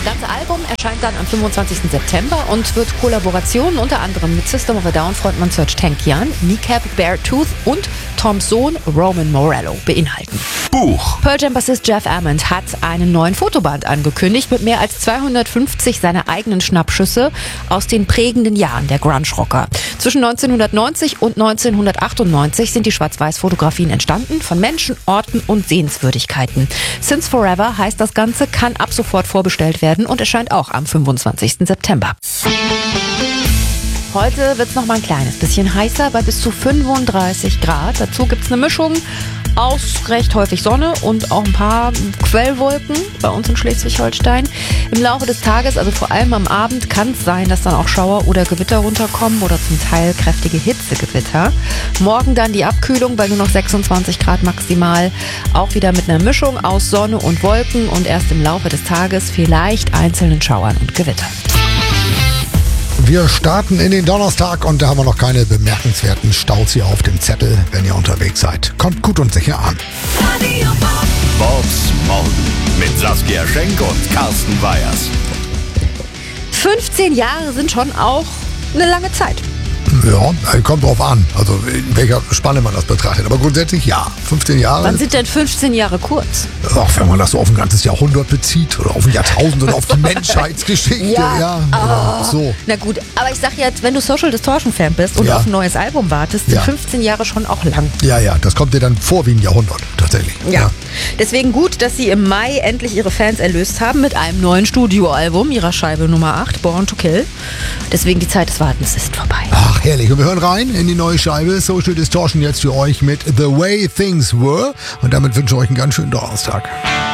ganze Album erscheint dann am 25. September und wird Kollaborationen unter anderem mit System of a Down Frontmann Serj Tankian, Kneecap, Beartooth und Toms Sohn Roman Morello beinhalten. Buch. Pearl Jam Bassist Jeff Ament hat einen neuen Fotoband angekündigt mit mehr als 250 seiner eigenen Schnappschüsse aus den prägenden Jahren der Grunge-Rocker. Zwischen 1990 und 1998 sind die Schwarz-Weiß-Fotografien entstanden von Menschen, Orten und Sehenswürdigkeiten. Since Forever heißt das Ganze, kann ab sofort vorbestellt werden und erscheint auch am 25. September. Heute wird es noch mal ein kleines bisschen heißer, bei bis zu 35 Grad. Dazu gibt es eine Mischung aus recht häufig Sonne und auch ein paar Quellwolken bei uns in Schleswig-Holstein. Im Laufe des Tages, also vor allem am Abend, kann es sein, dass dann auch Schauer oder Gewitter runterkommen oder zum Teil kräftige Hitzegewitter. Morgen dann die Abkühlung bei nur noch 26 Grad maximal. Auch wieder mit einer Mischung aus Sonne und Wolken und erst im Laufe des Tages vielleicht einzelnen Schauern und Gewittern. Wir starten in den Donnerstag und da haben wir noch keine bemerkenswerten Staus hier auf dem Zettel, wenn ihr unterwegs seid. Kommt gut und sicher an. Box morgen mit Saskia Schenk und Carsten Weyers. 15 Jahre sind schon auch eine lange Zeit. Ja, kommt drauf an, also in welcher Spanne man das betrachtet. Aber grundsätzlich ja, 15 Jahre. Wann sind denn 15 Jahre kurz? Ach, wenn man das so auf ein ganzes Jahrhundert bezieht oder auf ein Jahrtausend oder auf die Menschheitsgeschichte. Ja, so. Na gut, aber ich sag jetzt, wenn du Social Distortion Fan bist und auf ein neues Album wartest, sind 15 Jahre schon auch lang. Ja, das kommt dir dann vor wie ein Jahrhundert, tatsächlich. Ja. Deswegen gut, dass sie im Mai endlich ihre Fans erlöst haben mit einem neuen Studioalbum, ihrer Scheibe Nummer 8, Born to Kill. Deswegen die Zeit des Wartens ist vorbei. Ach, herrlich. Und wir hören rein in die neue Scheibe Social Distortion jetzt für euch mit The Way Things Were. Und damit wünsche ich euch einen ganz schönen Donnerstag.